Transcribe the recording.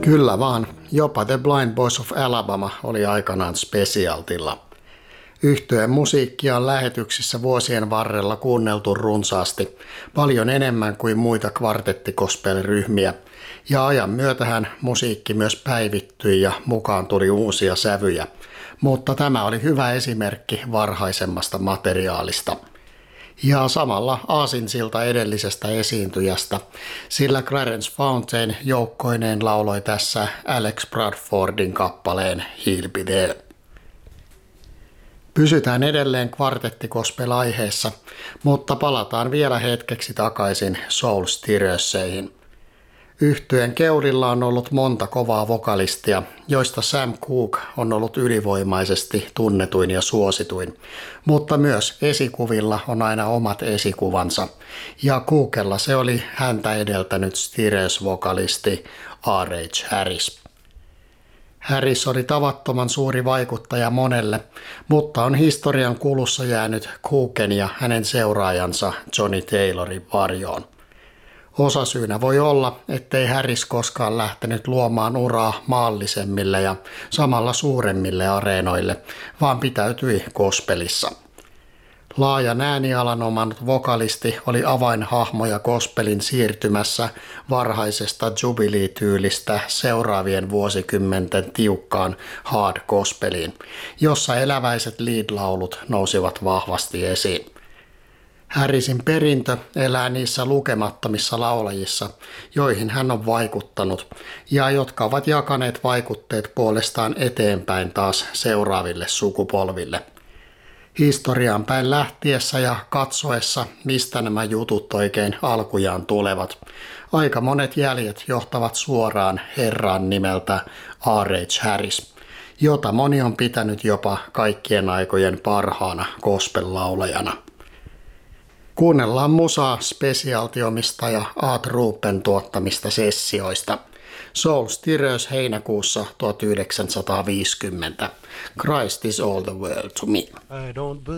Kyllä vaan, jopa The Blind Boys of Alabama oli aikanaan specialtilla. Yhtyeen musiikkia on lähetyksissä vuosien varrella kuunneltu runsaasti, paljon enemmän kuin muita kvartettikospelryhmiä, ja ajan myötähän musiikki myös päivittyi ja mukaan tuli uusia sävyjä, mutta tämä oli hyvä esimerkki varhaisemmasta materiaalista. Ja samalla aasinsilta edellisestä esiintyjästä, sillä Clarence Fountain joukkoineen lauloi tässä Alex Bradfordin kappaleen He'll Be There. Pysytään edelleen kvartettikospel-aiheessa, mutta palataan vielä hetkeksi takaisin Soul Stirrerseihin. Yhtyeen keulilla on ollut monta kovaa vokalistia, joista Sam Cooke on ollut ylivoimaisesti tunnetuin ja suosituin, mutta myös esikuvilla on aina omat esikuvansa, ja Cookella se oli häntä edeltänyt Stirrers-vokalisti R.H. Harris. Harris oli tavattoman suuri vaikuttaja monelle, mutta on historian kulussa jäänyt Cooken ja hänen seuraajansa Johnny Taylorin varjoon. Osasyynä voi olla, ettei Harris koskaan lähtenyt luomaan uraa maallisemmille ja samalla suuremmille areenoille, vaan pitäytyi gospelissa. Laajan äänialan omannut vokalisti oli avainhahmoja gospelin siirtymässä varhaisesta jubilee-tyylistä seuraavien vuosikymmenten tiukkaan hard gospeliin, jossa eläväiset lead-laulut nousivat vahvasti esiin. Harrisin perintö elää niissä lukemattomissa laulajissa, joihin hän on vaikuttanut ja jotka ovat jakaneet vaikutteet puolestaan eteenpäin taas seuraaville sukupolville. Historiaan päin lähtiessä ja katsoessa, mistä nämä jutut oikein alkujaan tulevat, aika monet jäljet johtavat suoraan herraan nimeltä R.H. Harris, jota moni on pitänyt jopa kaikkien aikojen parhaana gospel-laulajana. Kuunnellaan musaa Specialty-omistaja Art Rupen tuottamista sessioista. Soul Stirrers heinäkuussa 1950. Christ is all the world to me.